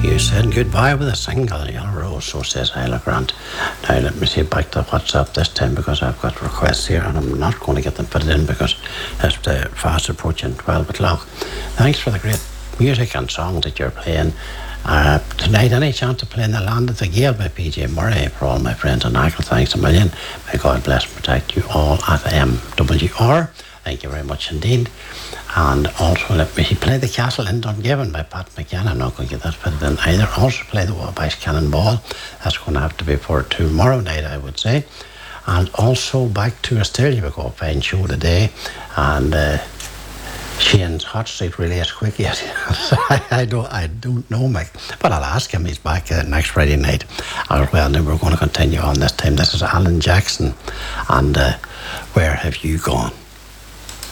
You said goodbye with a single yellow rose, so says Isla Grant. Now let me see back to WhatsApp this time because I've got requests here and I'm not going to get them put in because it's fast approaching 12 o'clock. Thanks for the great music and songs that you're playing. Tonight, any chance of playing The Land of the Gale by PJ Murray for all my friends on Ackle? Thanks a million. May God bless and protect you all at MWR. Thank you very much indeed. And also let me play The Castle in Dungiven by Pat McKenna. I'm not going to get that fitted in either. Also play The Wabash Cannonball. That's going to have to be for tomorrow night, I would say. And also back to Australia. We've got a fine show today. And Shane's Hot Street really is quick yet. I don't know, Mike. But I'll ask him. He's back next Friday night. Well, then we're going to continue on this time. This is Alan Jackson. And Where Have You Gone?